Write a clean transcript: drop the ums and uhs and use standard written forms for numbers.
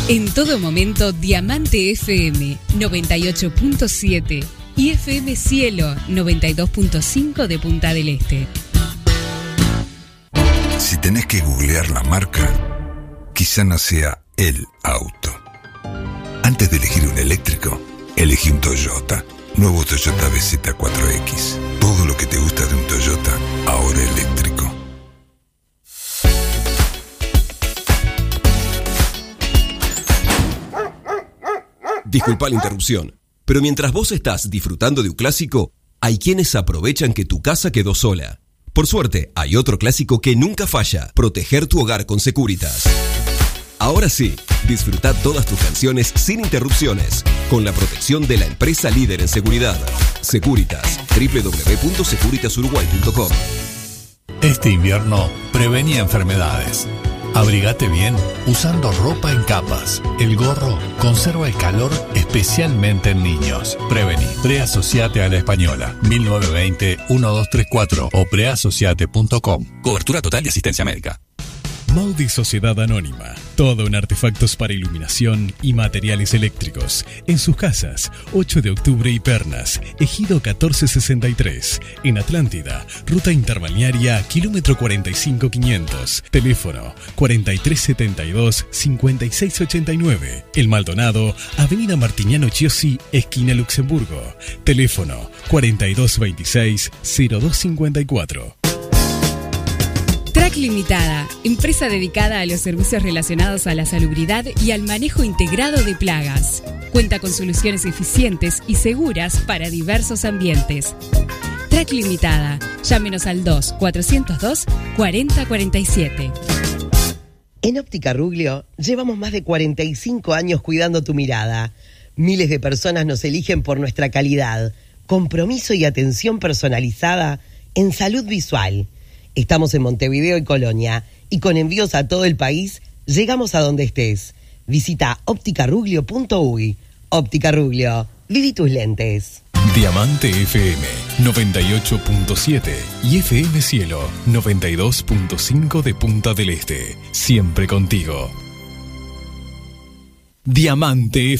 En todo momento, Diamante FM 98.7 y FM Cielo 92.5 de Punta del Este. Si tenés que googlear la marca, quizá no sea el auto. Antes de elegir un eléctrico, elegí un Toyota. Nuevo Toyota BZ4X. Todo lo que te gusta de un Toyota, ahora eléctrico. Disculpa la interrupción, pero mientras vos estás disfrutando de un clásico, hay quienes aprovechan que tu casa quedó sola. Por suerte, hay otro clásico que nunca falla: proteger tu hogar con Securitas. Ahora sí, disfruta todas tus canciones sin interrupciones, con la protección de la empresa líder en seguridad. Securitas, www.securitasuruguay.com. Este invierno, prevení enfermedades. Abrigate bien usando ropa en capas. El gorro conserva el calor especialmente en niños. Prevení. Preasociate a la Española. 1920-1234 o preasociate.com. Cobertura total de asistencia médica. Maudi Sociedad Anónima. Todo en artefactos para iluminación y materiales eléctricos. En sus casas, 8 de octubre y Pernas, Ejido 1463. En Atlántida, Ruta Interbalnearia, kilómetro 45500. Teléfono 4372-5689. El Maldonado, Avenida Martiniano Chiosi, esquina Luxemburgo. Teléfono 4226-0254. Track Limitada, empresa dedicada a los servicios relacionados a la salubridad y al manejo integrado de plagas. Cuenta con soluciones eficientes y seguras para diversos ambientes. Track Limitada, llámenos al 2-402-4047. En Óptica Ruglio llevamos más de 45 años cuidando tu mirada. Miles de personas nos eligen por nuestra calidad, compromiso y atención personalizada en salud visual. Estamos en Montevideo y Colonia, y con envíos a todo el país, llegamos a donde estés. Visita opticaruglio.uy. Óptica Ruglio, viví tus lentes. Diamante FM 98.7 y FM Cielo 92.5 de Punta del Este. Siempre contigo. Diamante FM.